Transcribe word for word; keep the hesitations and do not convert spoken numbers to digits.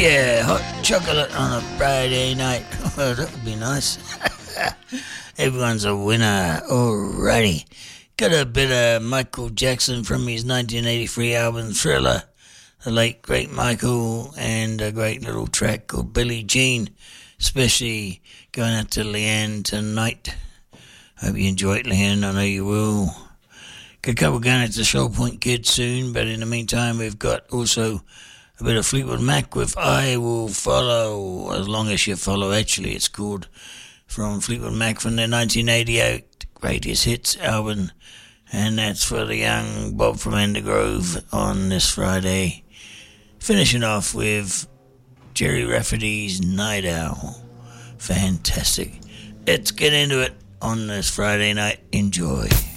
yeah, hot chocolate on a Friday night. Well, that would be nice. Everyone's a winner. Alrighty. Got a bit of Michael Jackson from his nineteen eighty-three album Thriller. The late, great Michael, and a great little track called Billie Jean. Especially going out to Leanne tonight. Hope you enjoy it, Leanne. I know you will. Got a couple going out to Shoal Point Kids soon, but in the meantime, we've got also a bit of Fleetwood Mac with I Will Follow, as long as you follow. Actually, it's called, from Fleetwood Mac from their nineteen eighty-eight Greatest Hits album. And that's for the young Bob from Endergrove on this Friday. Finishing off with Jerry Rafferty's Night Owl. Fantastic. Let's get into it on this Friday night. Enjoy.